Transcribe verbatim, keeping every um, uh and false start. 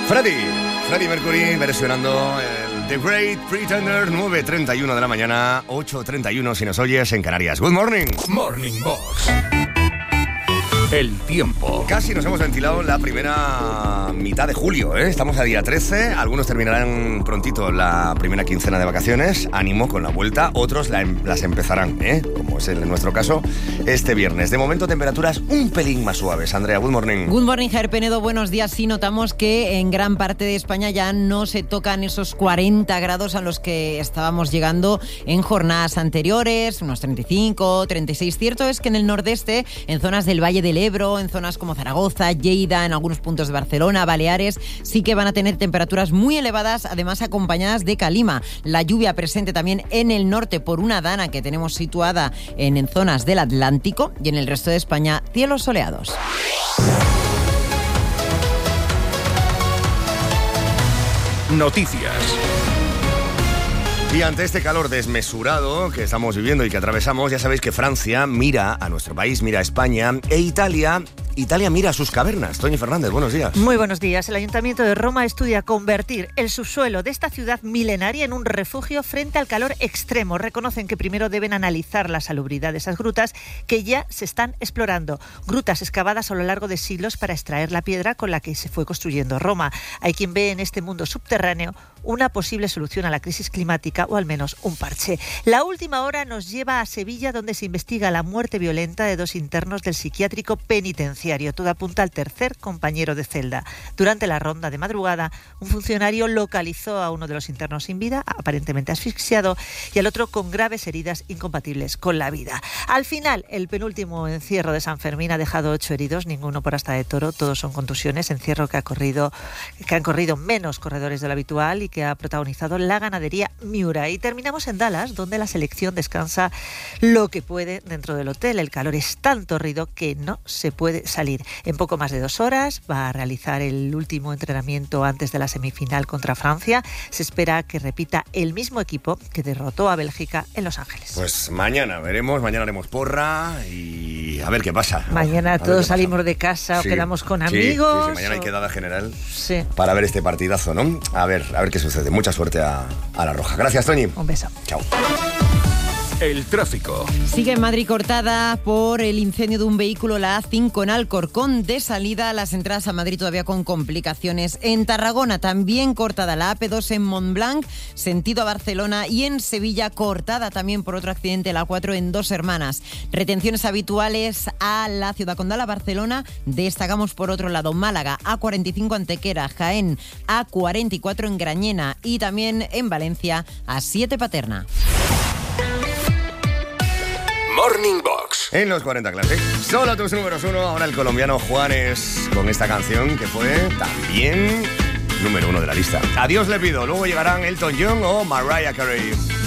Freddie, Freddie Mercury versionando el The Great Pretender, nueve treinta y uno de la mañana, ocho treinta y uno si nos oyes en Canarias. Good morning. Morning Box. El tiempo. Casi nos hemos ventilado la primera mitad de julio, ¿eh? Estamos a día trece, algunos terminarán prontito la primera quincena de vacaciones, ánimo con la vuelta, otros la em- las empezarán, ¿eh? Como es en nuestro caso, este viernes. De momento temperaturas un pelín más suaves. Andrea, good morning. Good morning, Javier Penedo, buenos días. Sí, notamos que en gran parte de España ya no se tocan esos cuarenta grados a los que estábamos llegando en jornadas anteriores, unos treinta y cinco, treinta y seis. Cierto es que en el nordeste, en zonas del Valle del Ebro, en zonas como Zaragoza, Lleida, en algunos puntos de Barcelona, Baleares, sí que van a tener temperaturas muy elevadas, además acompañadas de calima. La lluvia presente también en el norte por una dana que tenemos situada en, en zonas del Atlántico, y en el resto de España, cielos soleados. Noticias. Y ante este calor desmesurado que estamos viviendo y que atravesamos, ya sabéis que Francia mira a nuestro país, mira a España, e Italia... Italia mira a sus cavernas. Toñi Fernández, buenos días. Muy buenos días. El Ayuntamiento de Roma estudia convertir el subsuelo de esta ciudad milenaria en un refugio frente al calor extremo. Reconocen que primero deben analizar la salubridad de esas grutas que ya se están explorando. Grutas excavadas a lo largo de siglos para extraer la piedra con la que se fue construyendo Roma. Hay quien ve en este mundo subterráneo una posible solución a la crisis climática, o al menos un parche. La última hora nos lleva a Sevilla, donde se investiga la muerte violenta de dos internos del psiquiátrico penitenciario. Todo apunta al tercer compañero de celda. Durante la ronda de madrugada, un funcionario localizó a uno de los internos sin vida, aparentemente asfixiado, y al otro con graves heridas incompatibles con la vida. Al final, el penúltimo encierro de San Fermín ha dejado ocho heridos, ninguno por asta de toro, todos son contusiones. Encierro que ha corrido, que han corrido menos corredores de lo habitual y que ha protagonizado la ganadería Miura. Y terminamos en Dallas, donde la selección descansa lo que puede dentro del hotel. El calor es tan torrido que no se puede salir. En poco más de dos horas va a realizar el último entrenamiento antes de la semifinal contra Francia. Se espera que repita el mismo equipo que derrotó a Bélgica en Los Ángeles. Pues mañana veremos, mañana haremos porra y a ver qué pasa, ¿no? Mañana todos salimos de casa, sí, o quedamos con sí, amigos. Sí, sí, mañana o... hay quedada general sí. para ver este partidazo, ¿no? A ver, a ver qué sucede. Mucha suerte a, a la Roja. Gracias, Toñi. Un beso. Chao. El tráfico. Sigue en Madrid cortada por el incendio de un vehículo, la A cinco en Alcorcón. De salida, las entradas a Madrid todavía con complicaciones. En Tarragona también cortada la A P dos en Montblanc, sentido a Barcelona, y en Sevilla cortada también por otro accidente, la A cuatro en Dos Hermanas. Retenciones habituales a la Ciudad Condal, a Barcelona. Destacamos por otro lado Málaga, A cuarenta y cinco Antequera, Jaén, A cuarenta y cuatro en Grañena, y también en Valencia, A siete Paterna. Morning Box. En los cuarenta Classic, solo tus números uno. Ahora el colombiano Juanes con esta canción que fue también número uno de la lista. Adiós le pido. Luego llegarán Elton John o Mariah Carey.